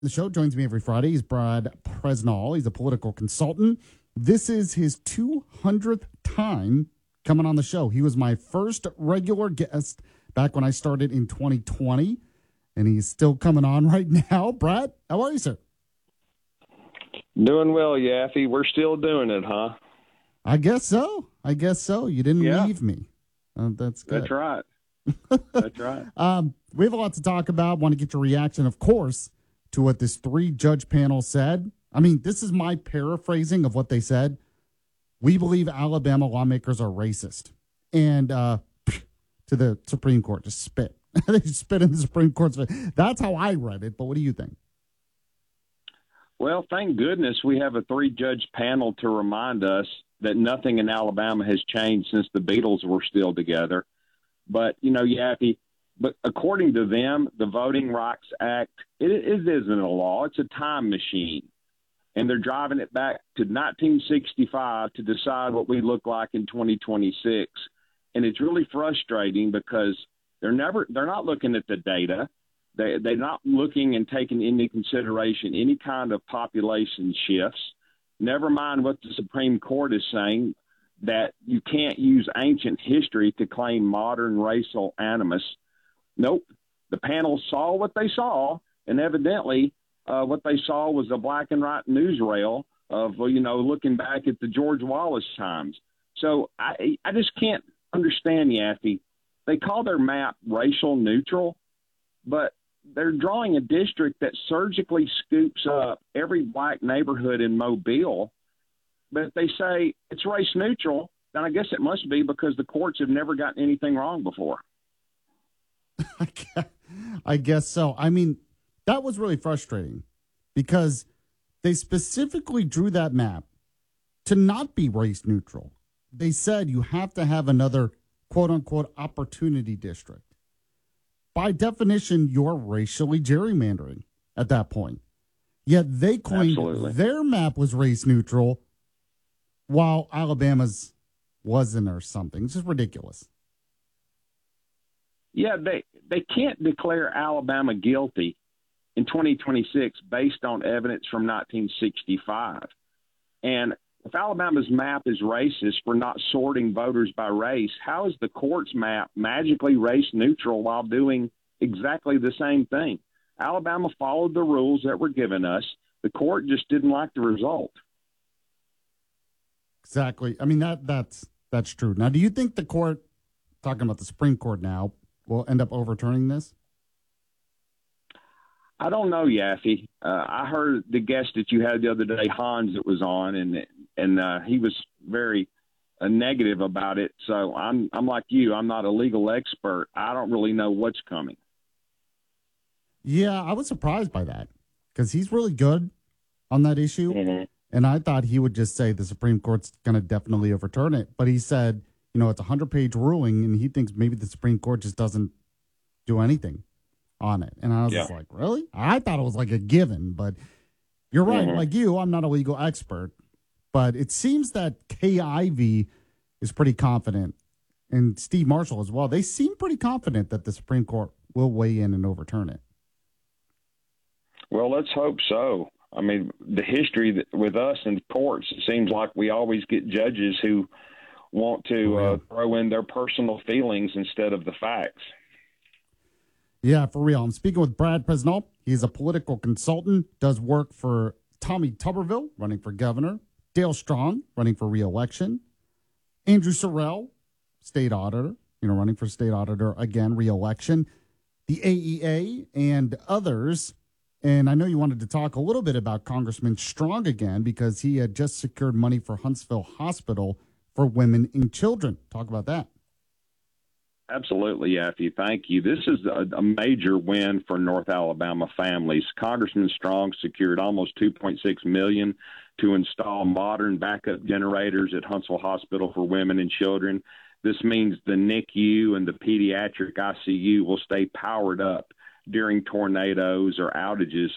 The show joins me every Friday. He's Brad Presnall. He's a political consultant. This is his 200th time coming on the show. He was my first regular guest back when I started in 2020, and he's still coming on right now. Brad, how are you, sir? Doing well, Yaffe. We're still doing it, huh? I guess so. You didn't leave me. That's good. That's right. That's right. We have a lot to talk about. Want to get your reaction, of course, to what this three-judge panel said. I mean, this is my paraphrasing of what they said. We believe Alabama lawmakers are racist. And to the Supreme Court, just spit. They just spit in the Supreme Court's face. That's how I read it, but what do you think? Well, thank goodness we have a three-judge panel to remind us that nothing in Alabama has changed since the Beatles were still together. But, Yaffe, but according to them, the Voting Rights Act, it isn't a law. It's a time machine. And they're driving it back to 1965 to decide what we look like in 2026. And it's really frustrating because they're not looking at the data. They're not looking and taking into consideration any kind of population shifts. Never mind what the Supreme Court is saying, that you can't use ancient history to claim modern racial animus. Nope. The panel saw what they saw, and evidently what they saw was a black and white newsreel of, looking back at the George Wallace times. So I just can't understand, Yaffe. They call their map racial neutral, but they're drawing a district that surgically scoops up every black neighborhood in Mobile. But if they say it's race neutral, then I guess it must be because the courts have never gotten anything wrong before. I guess so. I mean, that was really frustrating because they specifically drew that map to not be race neutral. They said you have to have another quote unquote opportunity district. By definition, you're racially gerrymandering at that point. Yet they claimed their map was race neutral while Alabama's wasn't or something. It's just ridiculous. Yeah, they can't declare Alabama guilty in 2026 based on evidence from 1965. And if Alabama's map is racist for not sorting voters by race, how is the court's map magically race neutral while doing exactly the same thing? Alabama followed the rules that were given us. The court just didn't like the result. Exactly. I mean, that's true. Now, do you think the court, talking about the Supreme Court now, will end up overturning this? I don't know, Yaffe. I heard the guest that you had the other day, Hans, that was on, and he was very negative about it. So I'm like you. I'm not a legal expert. I don't really know what's coming. Yeah, I was surprised by that because he's really good on that issue. Mm-hmm. And I thought he would just say the Supreme Court's going to definitely overturn it. But he said, it's a 100-page ruling, and he thinks maybe the Supreme Court just doesn't do anything on it. And I was just like, really? I thought it was like a given, but you're right. Mm-hmm. Like you, I'm not a legal expert, but it seems that Kay Ivey is pretty confident, and Steve Marshall as well. They seem pretty confident that the Supreme Court will weigh in and overturn it. Well, let's hope so. I mean, the history with us in courts, it seems like we always get judges who want to throw in their personal feelings instead of the facts. Yeah, for real. I'm speaking with Brad Presnall. He's a political consultant, does work for Tommy Tuberville, running for governor, Dale Strong, running for re-election, Andrew Sorrell, state auditor, running for state auditor again, re-election, the AEA, and others. And I know you wanted to talk a little bit about Congressman Strong again because he had just secured money for Huntsville Hospital for women and children. Talk about that. Absolutely, Yaffe. Thank you. This is a major win for North Alabama families. Congressman Strong secured almost $2.6 million to install modern backup generators at Huntsville Hospital for women and children. This means the NICU and the pediatric ICU will stay powered up during tornadoes or outages.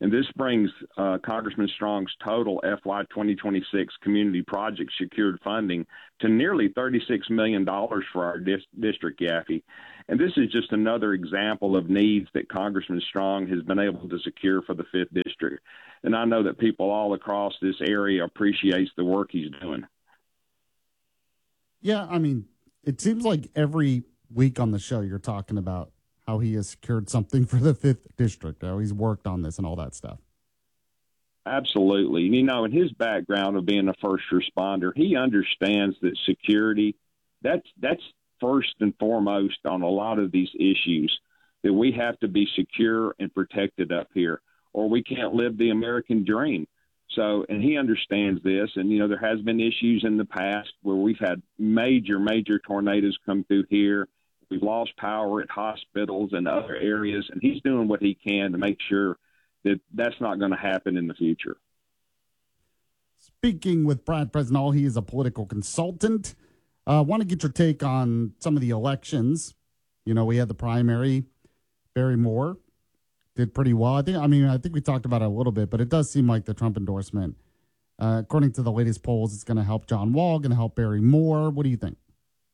And this brings Congressman Strong's total FY 2026 community project secured funding to nearly $36 million for our district, Yaffe. And this is just another example of needs that Congressman Strong has been able to secure for the 5th District. And I know that people all across this area appreciates the work he's doing. Yeah, I mean, it seems like every week on the show you're talking about how he has secured something for the 5th District, how he's worked on this and all that stuff. Absolutely. You know, in his background of being a first responder, he understands that security, that's first and foremost on a lot of these issues, that we have to be secure and protected up here, or we can't live the American dream. So, and he understands this. And, you know, there has been issues in the past where we've had major tornadoes come through here. We've lost power at hospitals and other areas, and he's doing what he can to make sure that that's not going to happen in the future. Speaking with Brad Presnell, he is a political consultant. I want to get your take on some of the elections. You know, we had the primary. Barry Moore did pretty well. I think we talked about it a little bit, but it does seem like the Trump endorsement, according to the latest polls, it's going to help John Wall, going to help Barry Moore. What do you think?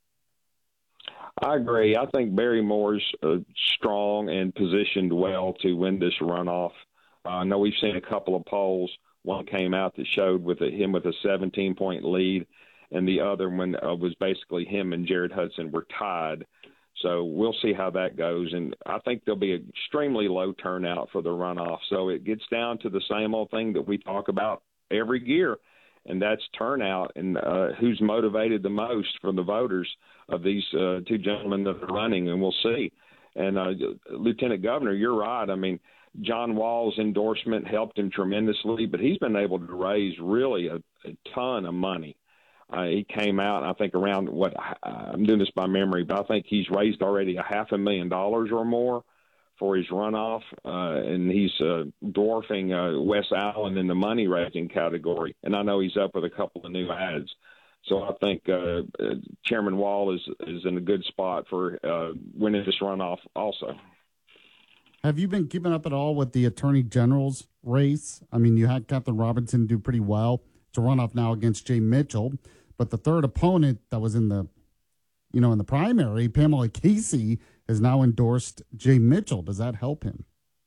I agree. I think Barry Moore's strong and positioned well to win this runoff. I know we've seen a couple of polls. One came out that showed him with a 17-point lead, and the other one was basically him and Jared Hudson were tied. So we'll see how that goes. And I think there'll be an extremely low turnout for the runoff. So it gets down to the same old thing that we talk about every year, and that's turnout and who's motivated the most from the voters of these two gentlemen that are running, and we'll see. And Lieutenant Governor, you're right. I mean, John Wall's endorsement helped him tremendously, but he's been able to raise really a ton of money. He came out, I think, around I'm doing this by memory, but I think he's raised already $500,000 or more for his runoff, and he's dwarfing Wes Allen in the money raising category. And I know he's up with a couple of new ads. So I think Chairman Wall is in a good spot for winning this runoff also. Have you been keeping up at all with the Attorney General's race? I mean, you had Catherine Robertson do pretty well. It's a runoff now against Jay Mitchell. But the third opponent that was in the primary, Pamela Casey, has now endorsed Jay Mitchell. Does that help him?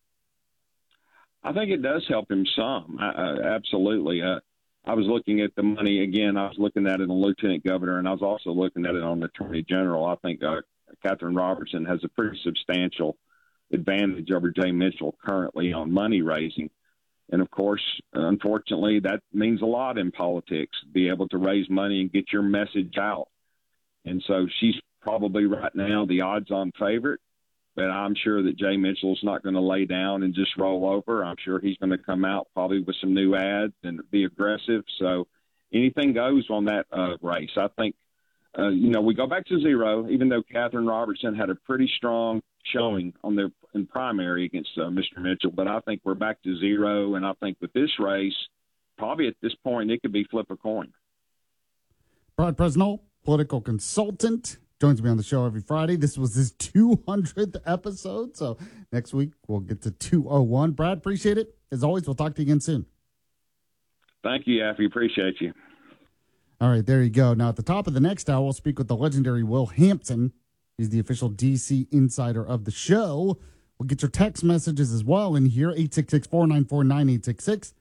I think it does help him some. Absolutely. I was looking at the money again. I was looking at it on Lieutenant Governor, and I was also looking at it on the Attorney General. I think Catherine Robertson has a pretty substantial advantage over Jay Mitchell currently on money raising. And, of course, unfortunately, that means a lot in politics, be able to raise money and get your message out. And so she's probably right now the odds-on favorite, but I'm sure that Jay Mitchell's not going to lay down and just roll over. I'm sure he's going to come out probably with some new ads and be aggressive. So anything goes on that race. I think, we go back to zero, even though Catherine Robertson had a pretty strong showing in primary against Mr. Mitchell, but I think we're back to zero, and I think with this race, probably at this point, it could be flip a coin. Brad Presnell, political consultant, joins me on the show every Friday. This was his 200th episode, so next week we'll get to 201. Brad, appreciate it. As always, we'll talk to you again soon. Thank you, Yaffe. Appreciate you. All right, there you go. Now, at the top of the next hour, we'll speak with the legendary Will Hampton. He's the official DC insider of the show. We'll get your text messages as well in here, 866-494-9866,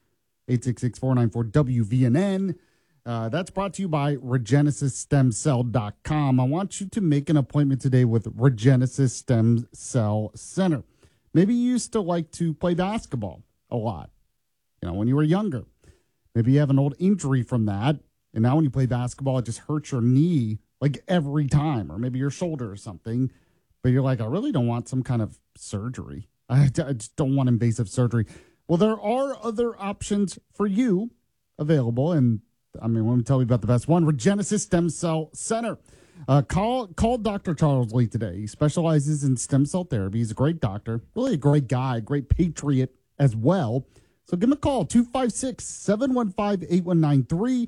866-494-WVNN. That's brought to you by RegenesisStemCell.com. I want you to make an appointment today with Regenesis Stem Cell Center. Maybe you used to like to play basketball a lot, when you were younger. Maybe you have an old injury from that, and now when you play basketball, it just hurts your knee like every time, or maybe your shoulder or something. But you're like, I really don't want some kind of surgery. I just don't want invasive surgery. Well, there are other options for you available. And let me tell you about the best one, Regenesis Stem Cell Center. Call Dr. Charles Lee today. He specializes in stem cell therapy. He's a great doctor, really a great guy, great patriot as well. So give him a call, 256-715-8193,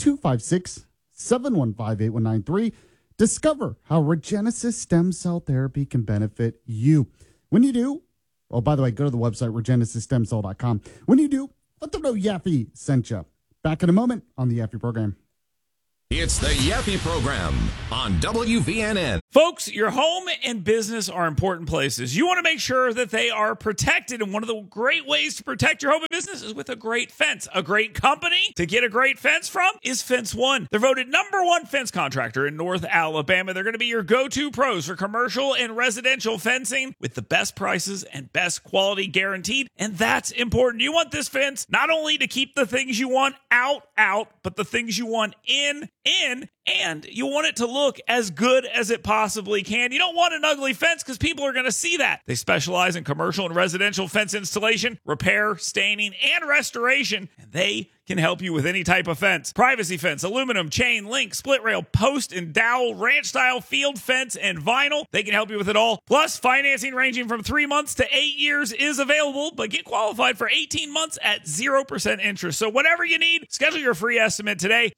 256-715-8193. Discover how Regenesis Stem Cell Therapy can benefit you. When you do, Oh, by the way, go to the website, regenesis.com. When you do, let them know Yaffe sent you. Back in a moment on the Yaffe program. It's the Yaffe program on WVNN. Folks, your home and business are important places. You want to make sure that they are protected, and one of the great ways to protect your home and business is with a great fence. A great company to get a great fence from is Fence One. They're voted #1 fence contractor in North Alabama. They're going to be your go-to pros for commercial and residential fencing with the best prices and best quality guaranteed, and that's important. You want this fence not only to keep the things you want out, but the things you want in, and you want it to look as good as it possibly can. You don't want an ugly fence because people are going to see that. They specialize in commercial and residential fence installation, repair, staining, and restoration, and they can help you with any type of fence. Privacy fence, aluminum, chain, link, split rail, post and dowel, ranch style, field fence, and vinyl. They can help you with it all. Plus, financing ranging from 3 months to 8 years is available, but get qualified for 18 months at 0% interest. So whatever you need, schedule your free estimate today.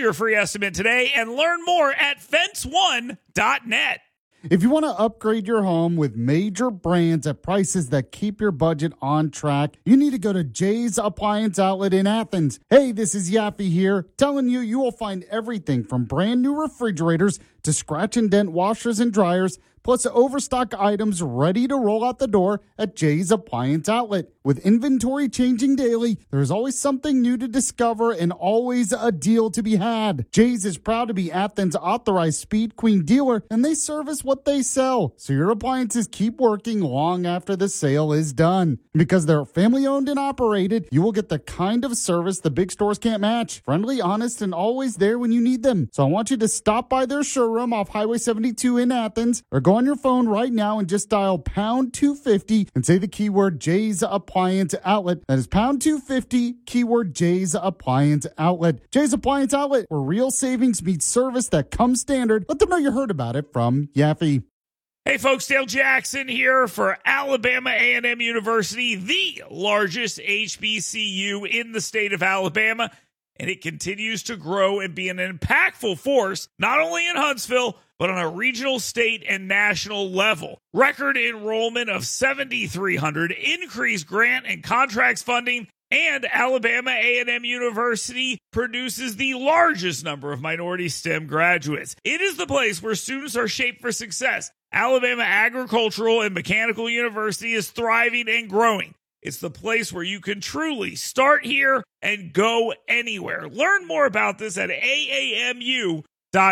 And learn more at fence1.net. If you want to upgrade your home with major brands at prices that keep your budget on track, you need to go to Jay's Appliance Outlet in Athens. Hey, this is Yaffe here, telling you you will find everything from brand new refrigerators to scratch and dent washers and dryers, plus overstock items ready to roll out the door at Jay's Appliance Outlet. With inventory changing daily, there's always something new to discover and always a deal to be had. Jay's is proud to be Athens' authorized Speed Queen dealer, and they service what they sell, so your appliances keep working long after the sale is done. Because they're family owned and operated, you will get the kind of service the big stores can't match. Friendly, honest, and always there when you need them. So I want you to stop by their showroom off Highway 72 in Athens, or go on your phone right now and just dial pound 250 and say the keyword Jay's Appliance Outlet. That is pound 250, keyword Jay's Appliance Outlet. Jay's Appliance Outlet, where real savings meets service that comes standard. Let them know you heard about it from Yaffe. Hey folks, Dale Jackson here for Alabama A&M University, the largest HBCU in the state of Alabama, and it continues to grow and be an impactful force, not only in Huntsville, but on a regional, state, and national level. Record enrollment of 7,300, increased grant and contracts funding, and Alabama A&M University produces the largest number of minority STEM graduates. It is the place where students are shaped for success. Alabama Agricultural and Mechanical University is thriving and growing. It's the place where you can truly start here and go anywhere. Learn more about this at AAMU.edu.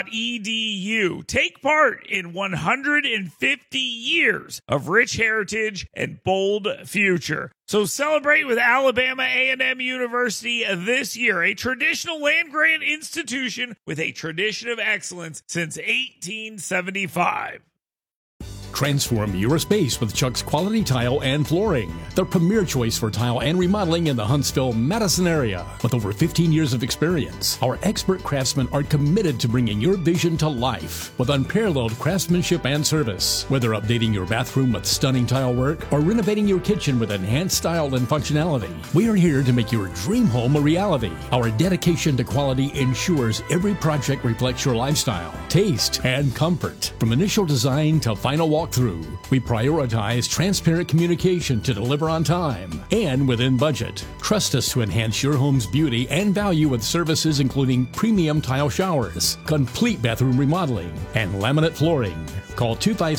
Take part in 150 years of rich heritage and bold future. So celebrate with Alabama A&M University this year, a traditional land-grant institution with a tradition of excellence since 1875. Transform your space with Chuck's Quality Tile and Flooring, the premier choice for tile and remodeling in the Huntsville-Madison area. With over 15 years of experience, our expert craftsmen are committed to bringing your vision to life with unparalleled craftsmanship and service. Whether updating your bathroom with stunning tile work or renovating your kitchen with enhanced style and functionality, we are here to make your dream home a reality. Our dedication to quality ensures every project reflects your lifestyle, taste, and comfort. From initial design to final walkthrough, we prioritize transparent communication to deliver on time and within budget. Trust us to enhance your home's beauty and value with services including premium tile showers, complete bathroom remodeling, and laminate flooring. Call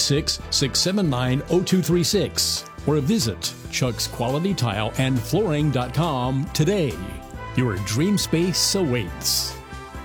256-679-0236 or visit chucksqualitytileandflooring.com today. Your dream space awaits.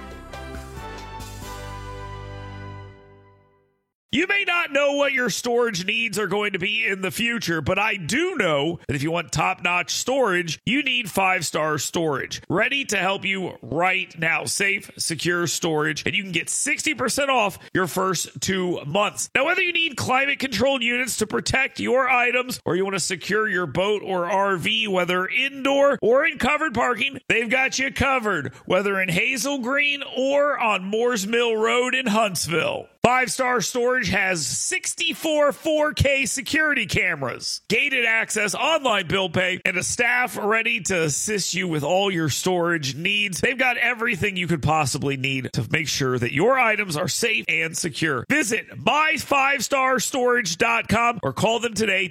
You may not know what your storage needs are going to be in the future, but I do know that if you want top-notch storage, you need 5-Star Storage. Ready to help you right now. Safe, secure storage, and you can get 60% off your first 2 months. Now, whether you need climate-controlled units to protect your items or you want to secure your boat or RV, whether indoor or in covered parking, they've got you covered, whether in Hazel Green or on Moores Mill Road in Huntsville. 5 Star Storage has 64 4K security cameras, gated access, online bill pay, and a staff ready to assist you with all your storage needs. They've got everything you could possibly need to make sure that your items are safe and secure. Visit my5starstorage.com or call them today,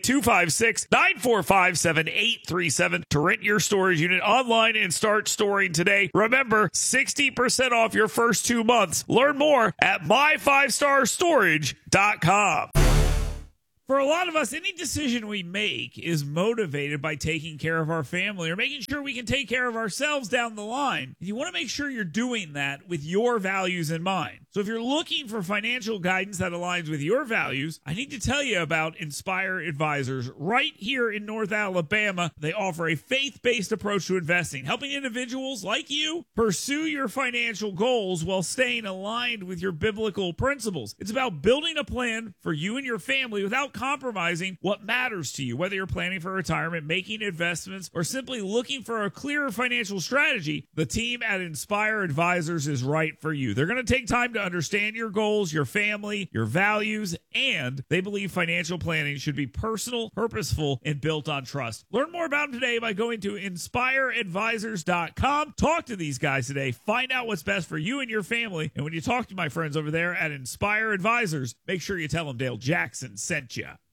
256-945-7837, to rent your storage unit online and start storing today. Remember, 60% off your first 2 months. Learn more at my5starstorage.com. For a lot of us, any decision we make is motivated by taking care of our family or making sure we can take care of ourselves down the line. You want to make sure you're doing that with your values in mind. So if you're looking for financial guidance that aligns with your values, I need to tell you about Inspire Advisors right here in North Alabama. They offer a faith-based approach to investing, helping individuals like you pursue your financial goals while staying aligned with your biblical principles. It's about building a plan for you and your family without compromising what matters to you, whether you're planning for retirement, making investments, or simply looking for a clearer financial strategy. The team at Inspire Advisors is right for you. They're going to take time to understand your goals, your family, your values, and they believe financial planning should be personal, purposeful, and built on trust. Learn more about them today by going to inspireadvisors.com. Talk to these guys today. Find out what's best for you and your family. And when you talk to my friends over there at Inspire Advisors, make sure you tell them Dale Jackson sent you.